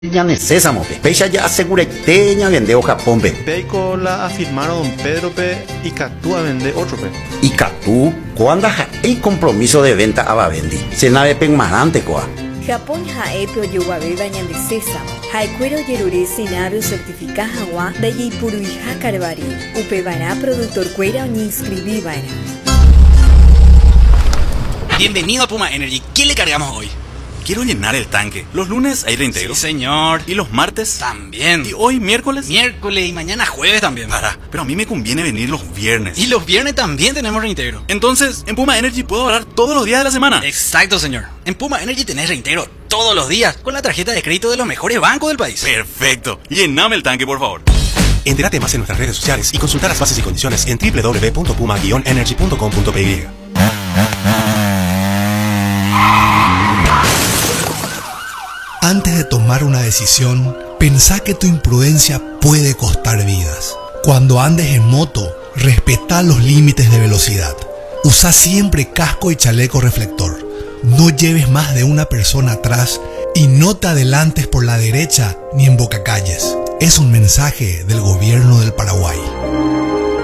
Ya necesitamos, pecha ya asegura teña vende o Japón, pe. Peico la afirmaron don Pedro pe y Catúa vende otro pe. Y Catú, cuando hay compromiso de venta a Bavendi, se nave penmarante coa. Japón jae yowabe bañan de sésamo. Haikuero yerure sinario certifica agua de Yipuruija Carvari. Upebara productor cuera ni inscribí vara. Bienvenido a Puma Energy. ¿Qué le cargamos hoy? Quiero llenar el tanque. Los lunes hay reintegro. Sí, señor. ¿Y los martes? También. ¿Y hoy miércoles? Miércoles y mañana jueves también. Pero a mí me conviene venir los viernes. Y los viernes también tenemos reintegro. Entonces, en Puma Energy puedo ahorrar todos los días de la semana. Exacto, señor. En Puma Energy tenés reintegro todos los días con la tarjeta de crédito de los mejores bancos del país. Perfecto. Llename el tanque, por favor. Entérate más en nuestras redes sociales y consulta las bases y condiciones en www.puma-energy.com.py. Antes de tomar una decisión, pensá que tu imprudencia puede costar vidas. Cuando andes en moto, respetá los límites de velocidad. Usa siempre casco y chaleco reflector. No lleves más de una persona atrás y no te adelantes por la derecha ni en bocacalles. Es un mensaje del gobierno del Paraguay.